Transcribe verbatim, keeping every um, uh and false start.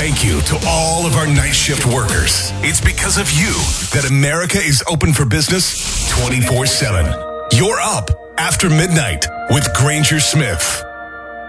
thank you to all of our night shift workers. It's because of you that America is open for business twenty-four seven. You're up after midnight with Granger Smith.